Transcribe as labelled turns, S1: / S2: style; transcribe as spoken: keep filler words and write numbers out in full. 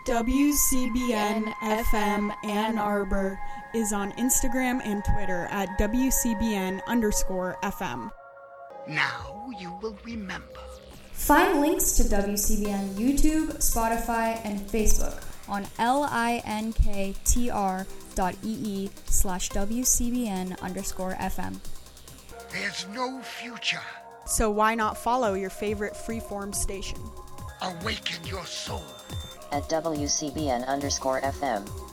S1: W C B N F M Ann Arbor is on Instagram and Twitter at W C B N underscore F M.
S2: Now you will remember.
S3: Find links to W C B N YouTube, Spotify, and Facebook on linktr dot ee slash WCBN underscore FM.
S2: There's no future.
S1: So why not follow your favorite freeform station?
S2: Awaken your soul.
S4: At W C B N underscore F M.